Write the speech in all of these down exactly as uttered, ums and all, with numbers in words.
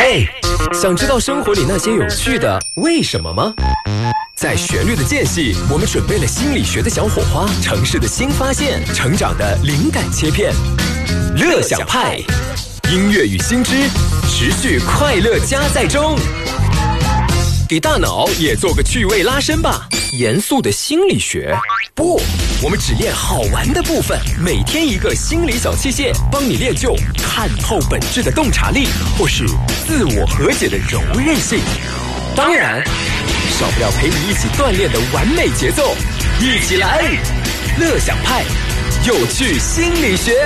嘿，想知道生活里那些有趣的为什么吗？在旋律的间隙，我们准备了心理学的小火花，城市的新发现，成长的灵感切片。乐享派，音乐与新知，持续快乐加载中。给大脑也做个趣味拉伸吧。严肃的心理学不，我们只练好玩的部分。每天一个心理小器械，帮你练就看透本质的洞察力，或是自我和解的柔韧性。当然少不了陪你一起锻炼的完美节奏。一起来乐享派有趣心理学。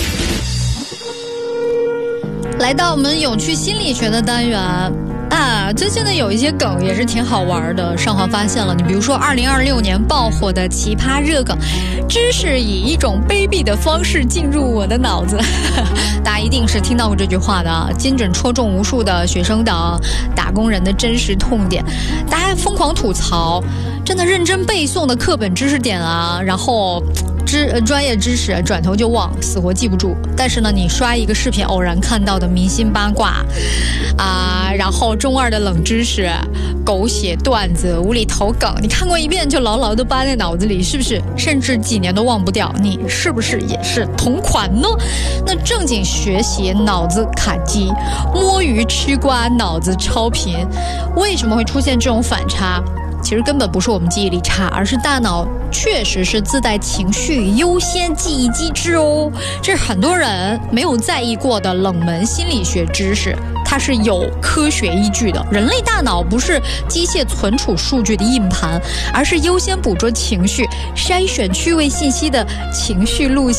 来到我们有趣心理学的单元啊，最近呢有一些梗也是挺好玩的，上环发现了。你比如说二零二六年爆火的奇葩热梗，知识以一种卑鄙的方式进入我的脑子。大家一定是听到过这句话的啊，精准戳中无数的学生党、打工人的真实痛点。大家疯狂吐槽，真的认真背诵的课本知识点啊，然后知专业知识转头就忘，死活记不住。但是呢，你刷一个视频偶然看到的明星八卦啊，然后中二的冷知识、狗血段子、无厘头梗，你看过一遍就牢牢的扒在脑子里，是不是？甚至几年都忘不掉，你是不是也是同款呢？那正经学习脑子卡机，摸鱼吃瓜脑子超频，为什么会出现这种反差？其实根本不是我们记忆力差，而是大脑确实是自带情绪优先记忆机制哦。这是很多人没有在意过的冷门心理学知识，它是有科学依据的。人类大脑不是机械存储数据的硬盘，而是优先捕捉情绪、筛选趣味信息的情绪路线。